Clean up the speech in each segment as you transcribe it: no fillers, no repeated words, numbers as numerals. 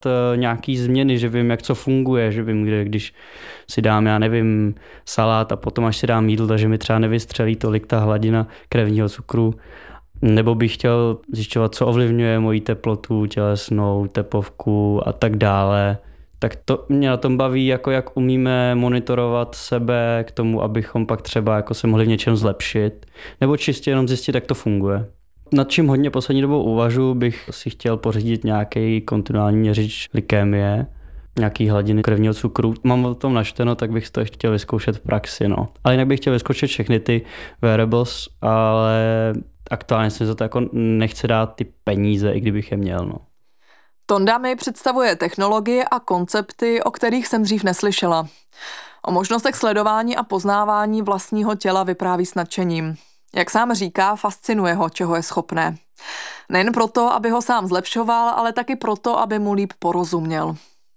nějaký změny, že vím, jak co funguje, že vím, kde když si dám, já nevím, salát a potom až si dám jídlo, takže mi třeba nevystřelí tolik ta hladina krevního cukru. Nebo bych chtěl zjišťovat, co ovlivňuje moji teplotu tělesnou, tepovku a tak dále. Tak to mě na tom baví, jako jak umíme monitorovat sebe k tomu, abychom pak třeba jako se mohli v něčem zlepšit. Nebo čistě jenom zjistit, jak to funguje. Nad čím hodně poslední dobou uvažuji, bych si chtěl pořídit nějaký kontinuální měřič glykémie, nějaký hladiny krevního cukru. Mám o tom načteno, tak bych to chtěl vyzkoušet v praxi. No. Ale jinak bych chtěl vyzkoušet všechny ty wearables, ale aktuálně si za to jako nechci dát ty peníze, i kdybych je měl. No. Tonda mi představuje technologie a koncepty, o kterých jsem dřív neslyšela. O možnostech sledování a poznávání vlastního těla vypráví s nadšením. Jak sám říká, fascinuje ho, čeho je schopné. Nejen proto, aby ho sám zlepšoval, ale taky proto, aby mu líp porozuměl.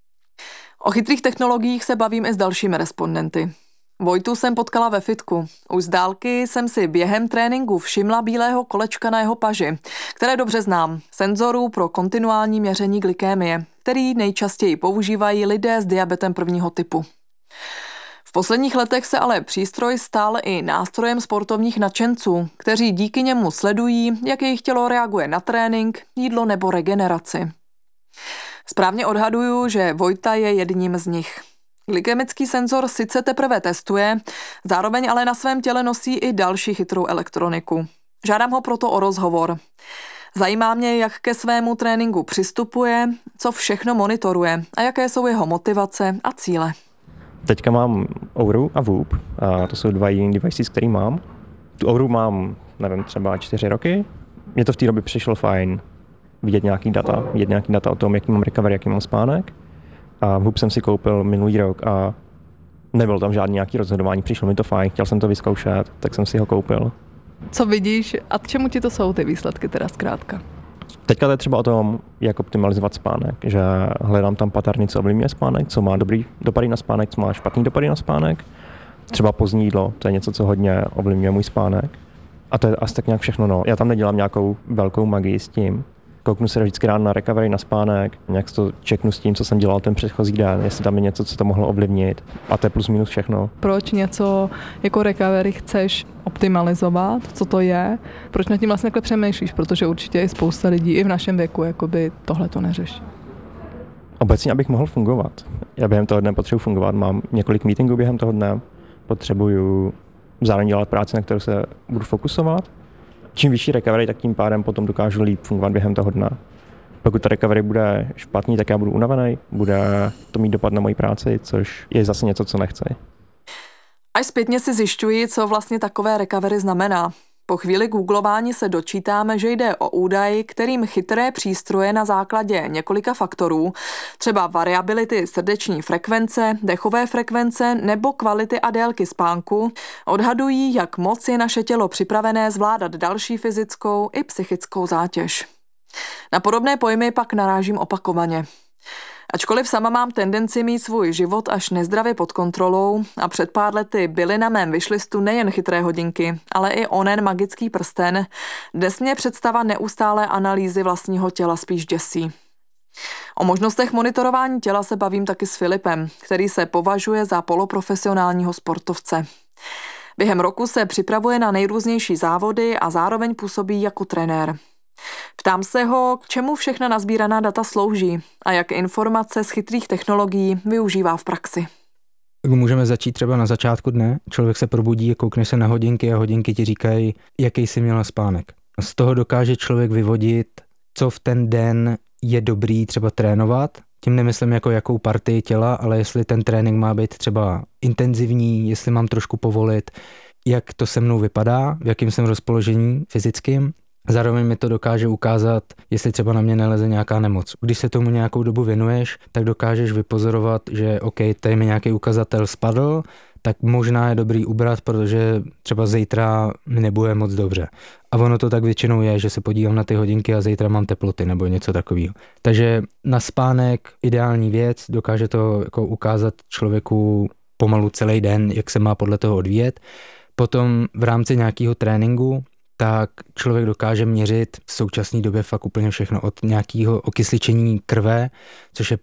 O chytrých technologiích se bavím i s dalšími respondenty. Vojtu jsem potkala ve fitku. Už z dálky jsem si během tréninku všimla bílého kolečka na jeho paži, které dobře znám, senzorů pro kontinuální měření glykémie, který nejčastěji používají lidé s diabetem prvního typu. V posledních letech se ale přístroj stal i nástrojem sportovních nadšenců, kteří díky němu sledují, jak jejich tělo reaguje na trénink, jídlo nebo regeneraci. Správně odhaduju, že Vojta je jedním z nich. Glykemický senzor sice teprve testuje, zároveň ale na svém těle nosí i další chytrou elektroniku. Žádám ho proto o rozhovor. Zajímá mě, jak ke svému tréninku přistupuje, co všechno monitoruje a jaké jsou jeho motivace a cíle. Teďka mám Oura a Whoop. A to jsou dva jiný devices, který mám. Tu Ouru mám, nevím, třeba 4 roky. Mně to v té době přišlo fajn vidět nějaký data o tom, jaký mám recovery, jaký mám spánek. A Whoop jsem si koupil minulý rok a nebylo tam žádný nějaký rozhodování, přišlo mi to fajn, chtěl jsem to vyzkoušet, tak jsem si ho koupil. Co vidíš a čemu ti to jsou ty výsledky teda zkrátka? Teďka to je třeba o tom, jak optimalizovat spánek, že hledám tam paterny, co ovlivňuje spánek, co má dobrý dopady na spánek, co má špatný dopady na spánek. Třeba pozdní jídlo, to je něco, co hodně ovlivňuje můj spánek. A to je asi tak nějak všechno. No. Já tam nedělám nějakou velkou magii s tím. Kouknu se vždycky rád na recovery, na spánek, nějak to čeknu s tím, co jsem dělal ten předchozí den, jestli tam je něco, co to mohlo ovlivnit. A to je plus minus všechno. Proč něco jako recovery chceš optimalizovat? Co to je? Proč nad tím vlastně takhle přemýšlíš? Protože určitě je spousta lidí i v našem věku jakoby tohle to neřeší. Obecně, abych mohl fungovat. Já během toho dne potřebuji fungovat, mám několik meetingů během toho dne, potřebuju zároveň dělat práci, na kterou se budu fokusovat. Čím vyšší recovery, tak tím pádem potom dokážu líp fungovat během toho dne. Pokud ta recovery bude špatný, tak já budu unavený, bude to mít dopad na moji práci, což je zase něco, co nechci. Až zpětně si zjišťuji, co vlastně takové recovery znamená. Po chvíli googlování se dočítáme, že jde o údaj, kterým chytré přístroje na základě několika faktorů, třeba variability srdeční frekvence, dechové frekvence nebo kvality a délky spánku, odhadují, jak moc je naše tělo připravené zvládat další fyzickou i psychickou zátěž. Na podobné pojmy pak narážím opakovaně. Ačkoliv sama mám tendenci mít svůj život až nezdravě pod kontrolou a před pár lety byly na mém wishlistu nejen chytré hodinky, ale i onen magický prsten, dnes mě představa neustálé analýzy vlastního těla spíš děsí. O možnostech monitorování těla se bavím taky s Filipem, který se považuje za poloprofesionálního sportovce. Během roku se připravuje na nejrůznější závody a zároveň působí jako trenér. Ptám se ho, k čemu všechna nazbíraná data slouží a jak informace z chytrých technologií využívá v praxi. Můžeme začít třeba na začátku dne. Člověk se probudí, koukne se na hodinky a hodinky ti říkají, jaký jsi měl spánek. Z toho dokáže člověk vyvodit, co v ten den je dobrý třeba trénovat. Tím nemyslím jako jakou partii těla, ale jestli ten trénink má být třeba intenzivní, jestli mám trošku povolit, jak to se mnou vypadá, v jakém jsem rozpoložení fyzickým. Zároveň mi to dokáže ukázat, jestli třeba na mě neleze nějaká nemoc. Když se tomu nějakou dobu věnuješ, tak dokážeš vypozorovat, že OK, tady mi nějaký ukazatel spadl, tak možná je dobrý ubrat, protože třeba zítra mi nebude moc dobře. A ono to tak většinou je, že se podívám na ty hodinky a zítra mám teploty nebo něco takového. Takže na spánek ideální věc, dokáže to jako ukázat člověku pomalu celý den, jak se má podle toho odvíjet. Potom v rámci nějakého tréninku tak člověk dokáže měřit v současné době fakt úplně všechno od nějakého okysličení krve, což je